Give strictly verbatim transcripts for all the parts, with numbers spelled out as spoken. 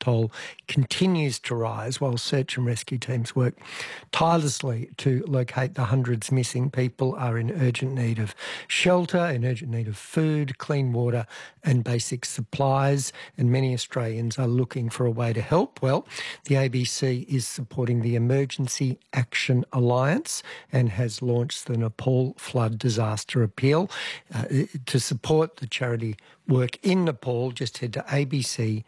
toll continues to rise while search and rescue teams work tirelessly to locate the hundreds missing. People are in urgent need of shelter, in urgent need of food, clean water and basic supplies, and many Australians are looking for a way to help. Well, the A B C is supporting the Emergency Action Alliance and has launched the Nepal Flood Disaster Appeal. Uh, to support the charity work in Nepal, just head to abc.net.au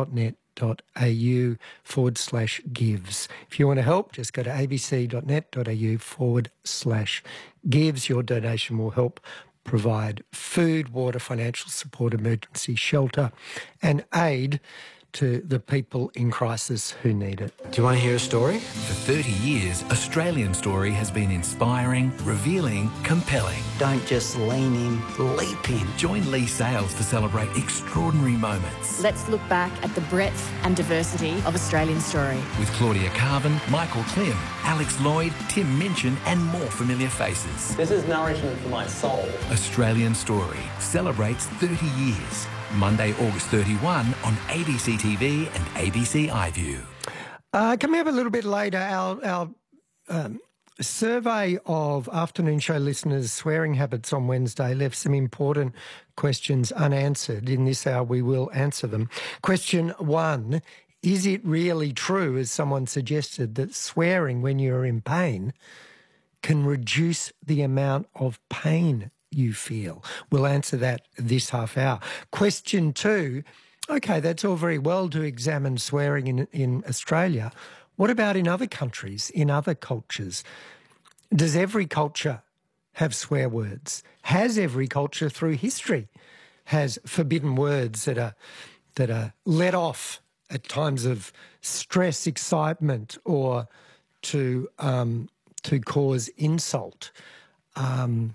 forward slash gives. If you want to help, just go to abc.net.au forward slash gives. Your donation will help provide food, water, financial support, emergency shelter and aid to the people in crisis who need it. Do you want to hear a story? For thirty years, Australian Story has been inspiring, revealing, compelling. Don't just lean in, leap in. Join Lee Sales to celebrate extraordinary moments. Let's look back at the breadth and diversity of Australian Story. With Claudia Carvin, Michael Klim, Alex Lloyd, Tim Minchin and more familiar faces. This is nourishment for my soul. Australian Story celebrates thirty years. Monday, August thirty-first on A B C T V and A B C iView. Uh, coming up a little bit later, our, our um, survey of afternoon show listeners' swearing habits on Wednesday left some important questions unanswered. In this hour, we will answer them. Question one, is it really true, as someone suggested, that swearing when you're in pain can reduce the amount of pain you feel? We'll answer that this half hour. Question two, okay, that's all very well to examine swearing in, in Australia. What about in other countries, in other cultures? Does every culture have swear words? Has every culture through history has forbidden words that are, that are let off at times of stress, excitement, or to, um, to cause insult? Um,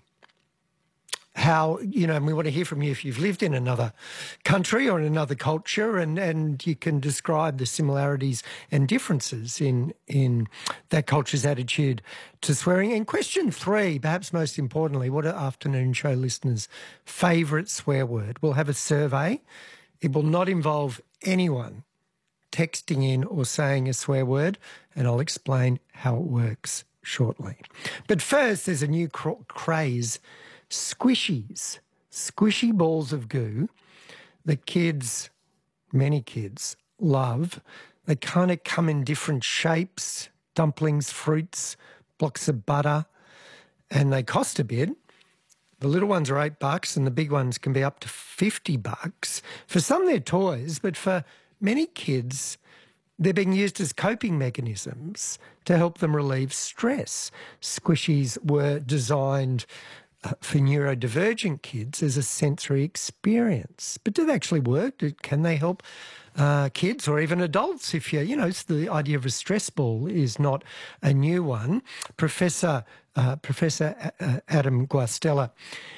How, you know, and we want to hear from you if you've lived in another country or in another culture, and, and you can describe the similarities and differences in, in that culture's attitude to swearing. And question three, perhaps most importantly, what are afternoon show listeners' favourite swear word? We'll have a survey. It will not involve anyone texting in or saying a swear word, and I'll explain how it works shortly. But first, there's a new cr- craze Squishies, squishy balls of goo that kids, many kids, love. They kind of come in different shapes, dumplings, fruits, blocks of butter, and they cost a bit. The little ones are eight bucks and the big ones can be up to fifty bucks. For some, they're toys, but for many kids, they're being used as coping mechanisms to help them relieve stress. Squishies were designed for neurodivergent kids as a sensory experience. But do they actually work? Do, can they help uh, kids or even adults? If you, you know, it's the idea of a stress ball is not a new one. Professor uh, Professor A- Adam Guastella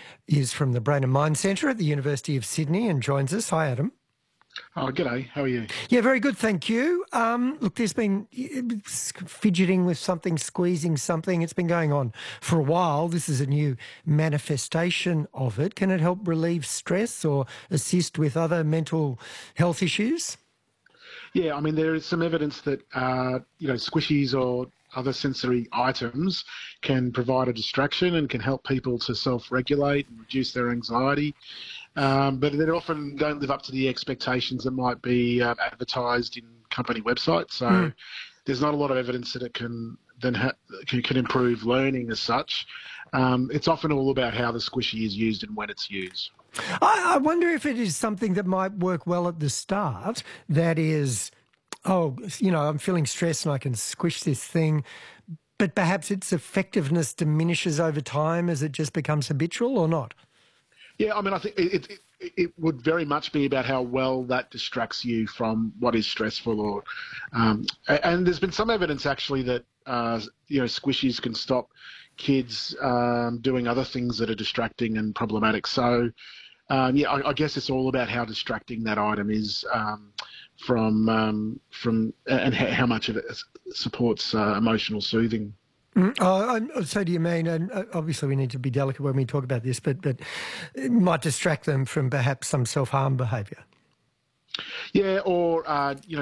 is from the Brain and Mind Centre at the University of Sydney and joins us. Hi, Adam. Oh, g'day. How are you? Yeah, very good, thank you. Um, look, there's been fidgeting with something, squeezing something. It's been going on for a while. This is a new manifestation of it. Can it help relieve stress or assist with other mental health issues? Yeah, I mean, there is some evidence that, uh, you know, squishies or other sensory items can provide a distraction and can help people to self-regulate and reduce their anxiety. Um, but they often don't live up to the expectations that might be uh, advertised in company websites. So mm. there's not a lot of evidence that it can then ha- can, can improve learning as such. Um, it's often all about how the squishy is used and when it's used. I, I wonder if it is something that might work well at the start. That is, oh, you know, I'm feeling stressed and I can squish this thing. But perhaps its effectiveness diminishes over time as it just becomes habitual, or not? Yeah, I mean, I think it, it it would very much be about how well that distracts you from what is stressful, or um, and there's been some evidence actually that uh, you know squishies can stop kids um, doing other things that are distracting and problematic. So um, yeah, I, I guess it's all about how distracting that item is um, from um, from and how much of it supports uh, emotional soothing. Mm, oh, so do you mean, and obviously we need to be delicate when we talk about this, but, but it might distract them from perhaps some self-harm behaviour? Yeah, or, uh, you know,